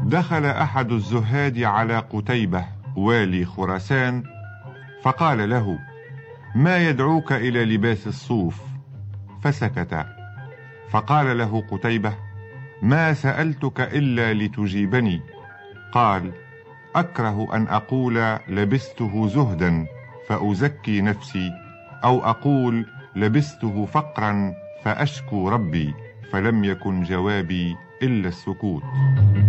دخل أحد الزهاد على قتيبة والي خراسان فقال له: ما يدعوك إلى لباس الصوف؟ فسكت. فقال له قتيبة: ما سألتك إلا لتجيبني. قال: أكره أن أقول لبسته زهدا فأزكي نفسي، أو أقول لبسته فقرا فأشكو ربي، فلم يكن جوابي إلا السكوت.